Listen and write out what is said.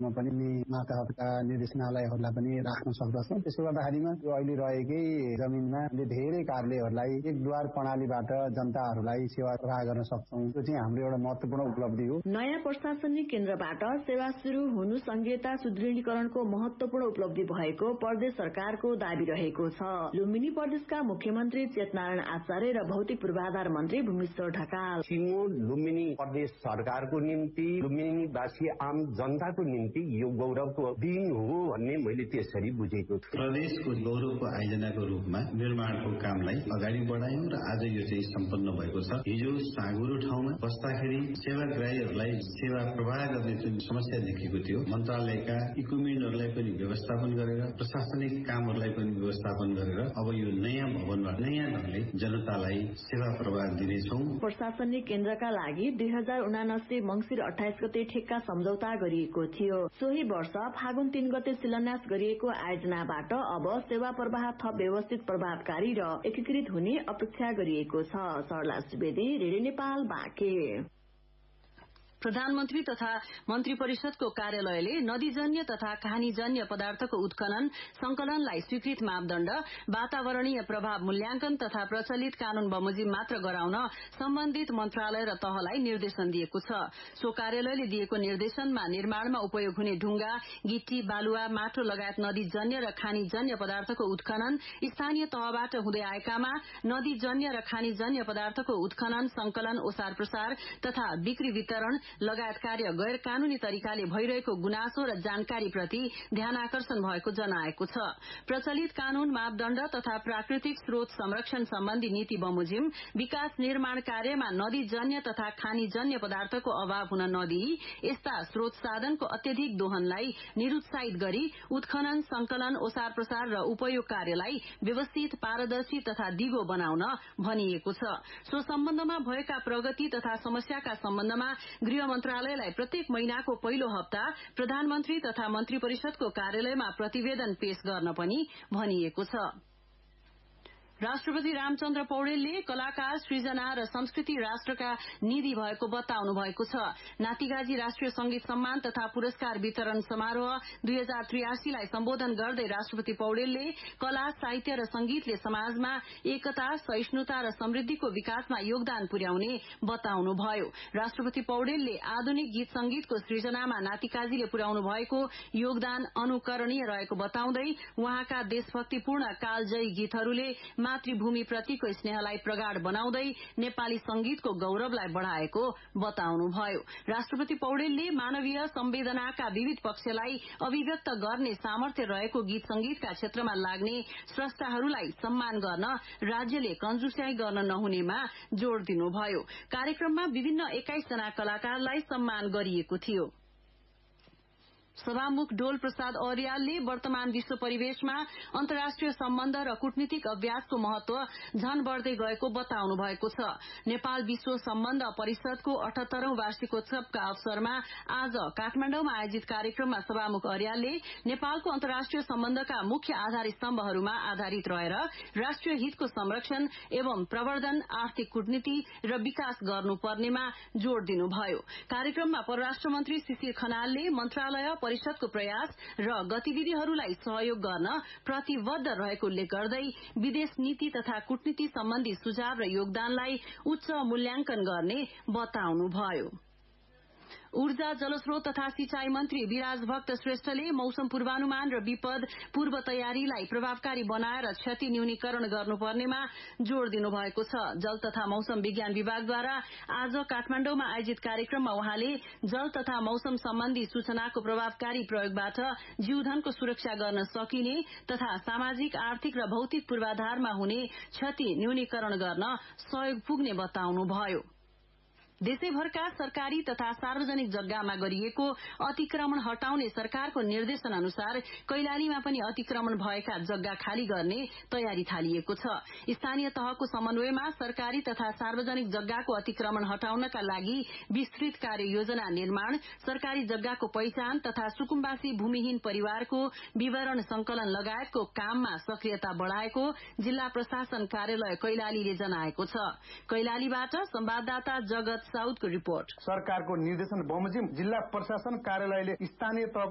पनि मातहतका निर्देशनालयहरूलाई पनि राख्न सक्दछौँ। त्यसो गर्दाखेरिमा यो अहिले रहेकै जमिनमा धेरै कार्यालयहरूलाई एक द्वार प्रणालीबाट जनताहरूलाई सेवा प्रवाह गर्न सक्छौँ। त्यो चाहिँ हाम्रो एउटा महत्त्वपूर्ण उपलब्धि हो। नयाँ प्रशासनिक केन्द्रबाट सेवा शुरू हुनु संघीयता सुदृढीकरणको महत्त्वपूर्ण उपलब्धि भएको प्रदेश सरकारको दावी रहेको छ। लुम्बिनी प्रदेशका मुख्यमन्त्री चेतनारायण आचार्य र भौतिक पूर्वाधार मन्त्री भूमेश्वर ढकाल सिङ्गो लुम्बिनी प्रदेश सरकारको निम्ति, लुम्बिनीवासी आम जनताको निम्ति यो गौरवको दिन हो भन्ने मैले त्यसरी बुझेको छु। प्रदेशको गौरवको आयोजनाको रूपमा निर्माणको कामलाई अगाडि बढायौं र आज यो चाहिँ सम्पन्न भएको छ। हिजो साँगुरो ठाउँमा बस्दाखेरि सेवाग्राहीहरूलाई सेवा प्रवाह गर्ने जुन समस्या देखिएको थियो, मन्त्रालयका इक्विपमेन्टहरूलाई पनि व्यवस्थापन गरेर प्रशासनिक कामहरूलाई पनि व्यवस्थापन गरेर अब यो नयाँ भवनमा नयाँ ढंगले जनतालाई सेवा प्रवाह दिनेछौँ। प्रशासनिक केन्द्रका लागि 2079 मंसिर 28 गते ठेक्का सम्झौता गरिएको थियो। सोही वर्ष फागुन 3 गते शिलान्यास गरिएको आयोजनाबाट अब सेवा प्रवाह थप व्यवस्थित, प्रभावकारी र एकीकृत हुने अपेक्षा गरिएको छ। सरला सुवेदी, रेडियो नेपाल, बाँके। प्रधानमन्त्री तथा मन्त्री परिषदको कार्यालयले नदीजन्य तथा खानीजन्य पदार्थको उत्खनन संकलनलाई स्वीकृत मापदण्ड, वातावरणीय प्रभाव मूल्याङ्कन तथा प्रचलित कानून बमोजिम मात्र गराउन सम्बन्धित मन्त्रालय र तहलाई निर्देशन दिएको छ। सो कार्यालयले दिएको निर्देशनमा निर्माणमा उपयोग हुने ढुंगा, गिट्टी, बालुवा, माटो लगायत नदीजन्य र खानीजन्य पदार्थको उत्खनन स्थानीय तहबाट हुँदै आएकामा नदीजन्य र खानीजन्य पदार्थको उत्खनन, संकलन, ओसार प्रसार तथा बिक्री वितरण लगायत कार्य गैर कानूनी तरिकाले भइरहेको गुनासो र जानकारीप्रति ध्यानाकर्षण भएको जनाएको छ। प्रचलित कानून, मापदण्ड तथा प्राकृतिक स्रोत संरक्षण सम्बन्धी नीति बमोजिम विकास निर्माण कार्यमा नदीजन्य तथा खानीजन्य पदार्थको अभाव हुन नदिई यस्ता स्रोत साधनको अत्यधिक दोहनलाई निरुत्साहित गरी उत्खनन, संकलन, ओसार प्रसार र उपयोग कार्यलाई व्यवस्थित, पारदर्शी तथा दिगो बनाउन भनिएको छ। सो सम्बन्धमा भएका प्रगति तथा समस्याका सम्बन्धमा गृह मन्त्रालयलाई प्रत्येक महिनाको पहिलो हप्ता प्रधानमन्त्री तथा मन्त्री परिषदको कार्यालयमा प्रतिवेदन पेश गर्न पनि भनिएको छ। राष्ट्रपति रामचन्द्र पौडेलले कलाकार, सृजना र संस्कृति राष्ट्रका निधि भएको बताउनु भएको छ। नातिगाजी राष्ट्रिय संगीत सम्मान तथा पुरस्कार वितरण समारोह 2083 लाई सम्बोधन गर्दै राष्ट्रपति पौडेलले कला, साहित्य र संगीतले समाजमा एकता, सहिष्णुता र समृद्धिको विकासमा योगदान पुर्याउने बताउनुभयो। राष्ट्रपति पौडेलले आधुनिक गीत संगीतको सृजनामा नातिकाजीले पुर्याउनु भएको योगदान अनुकरणीय रहेको बताउँदै उहाँका देशभक्तिपूर्ण कालजयी गीतहरूले मातृभूमि प्रतिको स्नेहलाई प्रगाढ़ बनाउँदै नेपाली संगीतको गौरवलाई बढ़ाएको बताउनुभयो। राष्ट्रपति पौडेलले मानवीय संवेदनाका विविध पक्षलाई अभिव्यक्त गर्ने सामर्थ्य रहेको गीत संगीतका क्षेत्रमा लाग्ने स्रष्टाहरूलाई सम्मान गर्न राज्यले कंजुस्याई गर्न नहुनेमा जोड़ दिनुभयो। कार्यक्रममा विभिन्न 21 जना कलाकारलाई सम्मान गरिएको थियो। सभामुख डोल प्रसाद अर्यालले वर्तमान विश्व परिवेशमा अन्तर्राष्ट्रिय सम्बन्ध र कूटनीतिक अभ्यासको महत्व झन बढ़दै गएको बताउनु भएको छ। नेपाल विश्व सम्बन्ध परिषदको 78औं वार्षिकोत्सवका अवसरमा आज काठमाडौँमा आयोजित कार्यक्रममा सभामुख अर्यालले नेपालको अन्तर्राष्ट्रिय सम्बन्धका मुख्य आधार स्तम्भहरूमा आधारित रहेर राष्ट्रिय हितको संरक्षण एवं प्रवर्धन, आर्थिक कूटनीति र विकास गर्नुपर्नेमा जोड़ दिनुभयो। कार्यक्रममा परराष्ट्र मन्त्री शिशिर खनालले मन्त्रालय, परिषदको प्रयास र गतिविधिहरूलाई सहयोग गर्न प्रतिबद्ध रहेको उल्लेख गर्दै विदेश नीति तथा कूटनीति सम्बन्धी सुझाव र योगदानलाई उच्च मूल्याङ्कन गर्ने बताउनुभयो। ऊर्जा, जलस्रोत तथा सिंचाई मन्त्री विराज भक्त श्रेष्ठले मौसम पूर्वानुमान र विपद पूर्व तयारीलाई प्रभावकारी बनाएर क्षति न्यूनीकरण गर्नुपर्नेमा जोड़ दिनुभएको छ। जल तथा मौसम विज्ञान विभागद्वारा आज काठमाडौँमा आयोजित कार्यक्रममा उहाँले जल तथा मौसम सम्बन्धी सूचनाको प्रभावकारी प्रयोगबाट जीवधनको सुरक्षा गर्न सकिने तथा सामाजिक, आर्थिक र भौतिक पूर्वाधारमा हुने क्षति न्यूनीकरण गर्न सहयोग पुग्ने बताउनुभयो। देशैभरका सरकारी तथा सार्वजनिक जग्गामा गरिएको अतिक्रमण हटाउने सरकारको निर्देशन अनुसार कैलालीमा पनि अतिक्रमण भएका जग्गा खाली गर्ने तयारी थालिएको छ। स्थानीय तहको समन्वयमा सरकारी तथा सार्वजनिक जग्गाको अतिक्रमण हटाउनका लागि विस्तृत कार्ययोजना निर्माण, सरकारी जग्गाको पहिचान तथा सुकुम्बासी भूमिहीन परिवारको विवरण संकलन लगायतको काममा सक्रियता बढ़ाएको जिल्ला प्रशासन कार्यालय कैलालीले जनाएको छ। कैलालीबाट संवाददाता जगत साउदको रिपोर्ट। सरकारको निर्देशन बमोजिम जिल्ला प्रशासन कार्यालयले स्थानीय तहको